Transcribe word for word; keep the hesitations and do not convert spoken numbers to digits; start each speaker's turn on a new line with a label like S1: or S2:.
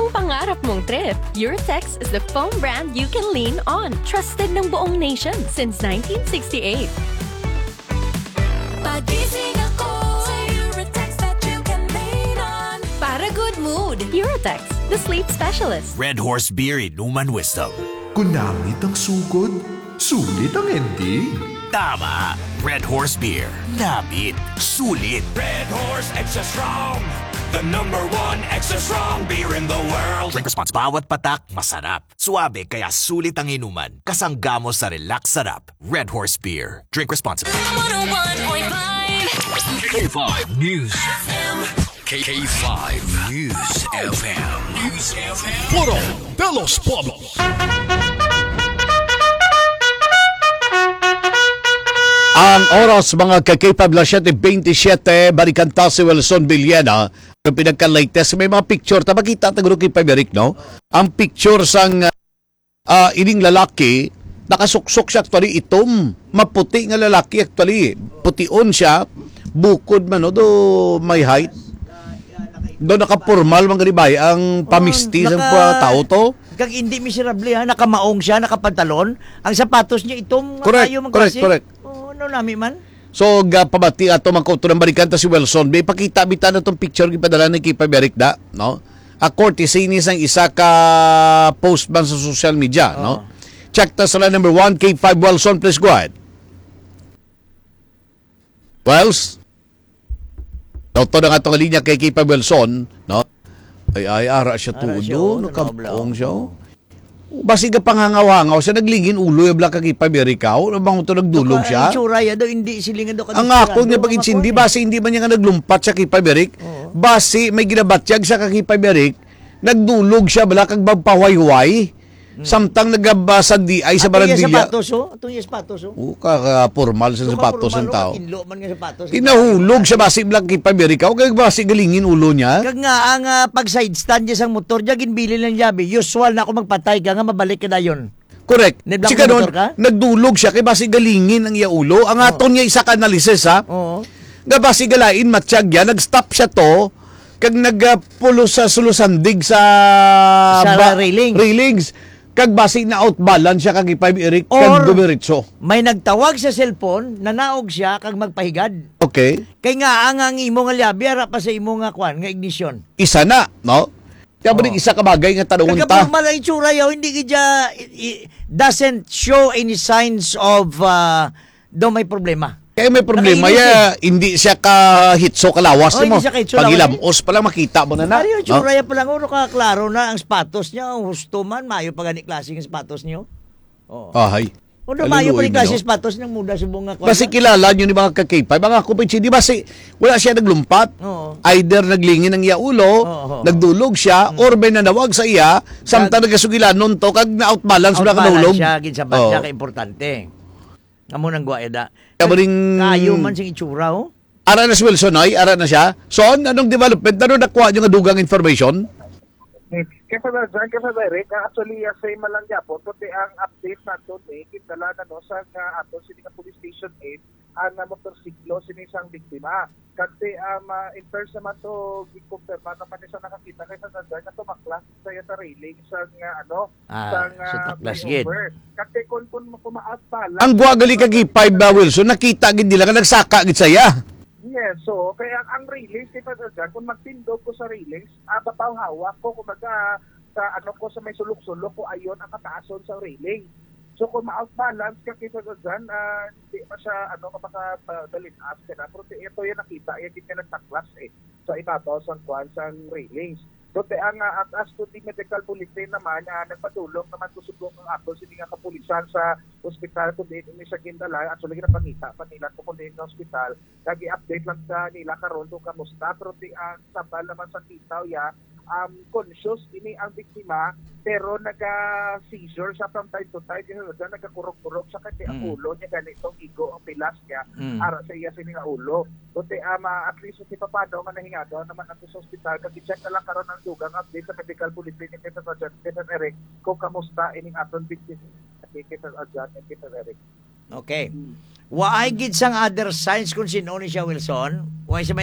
S1: Anong pangarap mong trip? Eurotex is the foam brand you can lean on. Trusted ng buong nation since nineteen sixty-eight.
S2: Pagising ako sa Eurotex that you can lean on.
S1: Para good mood, Eurotex, the sleep specialist.
S3: Red Horse Beer Inuman Wisdom.
S4: Kunamit ang sugod, sulit ang ending.
S3: Tama! Red Horse Beer. Namit. Sulit.
S5: Red Horse Extra Strong, the number one extra strong beer in the world.
S3: Drink responsible. Bawat patak, masarap. Suabe, kaya sulit ang inuman. Kasangga mo sa relax sarap. Red Horse Beer. Drink responsibly.
S2: one oh one point five
S6: K five News.
S2: F M.
S6: K five News F M. News F M. Foro de los Pueblos. Ang oras mga kakipab la siyete twenty-seven, barikanta si Wilson Villena. Yung pinagka-latest, may mga picture. Ta makita ta guro kay Paberic, no? Ang picture sang uh, ining lalaki, nakasuksok siya actually itom. Maputi nga lalaki actually. Pution siya, bukod man, no? Do may height. Do naka-formal mga ribay ang pamisti
S7: Oh,
S6: sa
S7: naka-
S6: tao to.
S7: Kag hindi miserable ha, nakamaong siya, nakapantalon. Ang sapatos niya itong
S6: Correct,
S7: tayo mga
S6: correct,
S7: klase.
S6: correct.
S7: Oh, ano namin man?
S6: So, ga pabati ato man kauto ng barikanta si Wilson. May pakita bita na itong picture gipadala ni Kipa Beric da, no? A courtesy ni sang isa ka post man sa social media,
S7: Oh.
S6: no? Check ta sa line number one, K five Wilson, please go ahead. Wells? Nauto na nga itong linya kay Kipa Wilson, no? Ay, ay, ara siya
S7: Ara siya,
S6: tudo,
S7: oh,
S6: nakapaong
S7: nakaoblaw.
S6: siya, oh. Basi ka panghangaw-hangaw siya, naglingin ulo, yung blaka kay Pabericaw, ano bang ito nagdulog siya?
S7: Ang tsura ya daw, hindi silingan daw.
S6: Ang ako niya pag insindi, base hindi man niya nga naglumpat siya kay Paberic, base may ginabatyag siya kay Paberic, nagdulog siya, bala kag magpahuay-huay, samtang nagabasa di ay sa
S7: Ato yung
S6: barandilya.
S7: sapatos, oh. Ato yung sapatos, oh.
S6: O, kaka-formal sa sapatos ng tao.
S7: Kinlo man nga sapatos.
S6: Kinahulog siya, base blang kay Pabericaw, kag base galingin ulo niya.
S7: Kag nga, ang uh, pag-side stand niya sa motor niya, ginbili lang yabi. Usual na ako magpatay ka nga, mabalik ka na yun.
S6: Correct.
S7: Nablang
S6: Si kanon,
S7: motor ka?
S6: nagdulog siya, kay base galingin ang iya ulo. Ang aton niya isa ka analysis, ha?
S7: Oo.
S6: Nga base galain, matsyag yan, nag-stop siya to, kag nagpulo sa sulusandig sa,
S7: Sa railings.
S6: railings. Kag base na outbalance siya kag ipay Eric
S7: Or-
S6: kag dumiretso.
S7: May nagtawag sa cellphone, nanaog siya, kag magpahigad.
S6: Okay?
S7: Kay nga, ang ang imo nga liabi, ara pa sa imo nga kwan, nga ignition.
S6: Isa na, no? Kaya ba
S7: Oo.
S6: isa ka bagay nga tanungan ta?
S7: Kagapurmal ang itsura yaw, hindi kaya, doesn't show any signs of, uh, daw may problema.
S6: Kaya may problema,
S7: Nakainis
S6: ya, hindi siya ka hitso kalawas
S7: Oh,
S6: mo.
S7: hindi siya kahitso
S6: Pagilamos pa lang makita mo na na.
S7: Ari yung
S6: no?
S7: tsura ya pa lang, uro ka klaro na ang sapatos niya, ang husto man, mayo pa gani klase ng sapatos niyo. Oo.
S6: Ahay.
S7: Uno mayo pa
S6: Hallelujah,
S7: rin klase
S6: no?
S7: sapatos ng muda sa bunga kwan.
S6: Basi kilala nyo ni mga kakipay, mga kupitsi, di ba si, wala siya naglumpat,
S7: Oo.
S6: either naglingin ng iya ulo,
S7: Oo.
S6: nagdulog siya, or may nanawag sa iya, samtang nagasugilan nun to, kag na-outbalance, wala ka
S7: Outbalance
S6: nahulog.
S7: siya, ginsabat
S6: Oo.
S7: siya, ka-importante. Amo nang guwaeda.
S6: Kaya ba ring-
S7: Kayo man siyang itsura, oh.
S6: Ara na si Wilson, ay, ara na siya. Son, anong development? Ano nakuha nyo nga dugang information?
S8: Kaya sa dyan, kaya sa direct, actually, uh, same man lang niya po, kundi ang update na ito, eh, kitala na no, sa uh, ato, sini ka police station eight, ang uh, motorsiklo, sinisang biktima. Kasi, um, uh, in person naman to, gikumpirma naman isa nakakita, kaya sa dyan, na tumaklas sa sa railing, sa, uh, ano,
S7: Ah,
S8: sa,
S7: sa
S8: uh,
S7: taklas gid.
S8: flyover. Kasi kung kung kumaas pala,
S6: Ang guwagali kagipay ba, Wilson, nakita gid nila, nga nagsaka gid saya.
S8: yes, so, kaya ang railings, kita sa dyan, kung magtindog ko sa railings, ah, bapaw hawak ko, kung maga, sa ano ko, sa may sulok-sulok ko, ayon ang kataason sa railing. So, kung ma-outbalance ka kita sa dyan, ah, hindi pa siya, ano, kapaka-dalinas ka na. Pero ito yung nakita, yan din ka nagtaklas eh, sa ibabaw sa kwan, sa railings. So, te, ang uh, at as to the medical bulletin naman, uh, nagpadulong naman kusubong ng ato, sini nga kapulisan sa hospital, kundi ini sa Gindala, at sulit na pangita, panila ko kundi ng hospital, nag-i-update lang sa nila karon kung kamusta, pero di, uh, sabal naman sa titaw, ya, um, conscious, ini ang biktima, pero naga-seizure siya from time to time, yung na nagkakurok-kurok siya, kasi ang
S7: Mm.
S8: ulo niya, ganitong igo, ang pilas niya,
S7: Mm.
S8: ara sa iya sini nga ulo. Kundi, um, uh, at least, si Papado, nga nahingado, naman ang sa hospital, kasi check na lang karon ng dugang update sa medical bulletin ni Peter Adjan, Peter Eric, kung kamusta ining aton victim ni Peter Adjan at Peter Eric.
S7: Okay. Waay gid sang other signs kung sino ni siya, Wilson. Waay sa may